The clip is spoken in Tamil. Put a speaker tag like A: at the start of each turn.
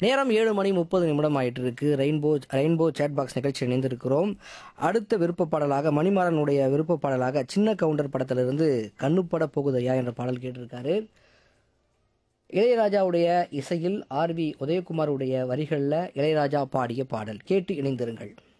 A: நேரம் 7:30 ஆயிட்டு இருக்கு. ரெயின்போ சேட் பாக்ஸ் நிகழ்ச்சி இணைந்திருக்கிறோம். அடுத்த விருப்ப பாடலாக மணிமாறனுடைய விருப்ப பாடலாக சின்ன கவுண்டர் படத்திலிருந்து கண்ணுப்பட போகுதையா என்ற பாடல் கேட்டிருக்காரு. இளையராஜாவுடைய இசையில் ஆர்வி உதயகுமாருடைய வரிகளில் இளையராஜா பாடிய பாடல் கேட்டு இணைந்திருங்கள்.